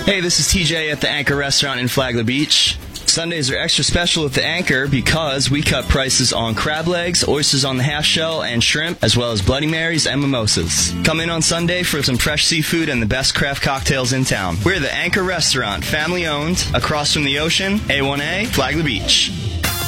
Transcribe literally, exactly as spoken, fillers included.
Hey, this is T J at the Anchor Restaurant in Flagler Beach. Sundays are extra special at the Anchor because we cut prices on crab legs, oysters on the half shell, and shrimp, as well as Bloody Marys and mimosas. Come in on Sunday for some fresh seafood and the best craft cocktails in town. We're the Anchor Restaurant, family owned, across from the ocean, A one A, Flagler Beach.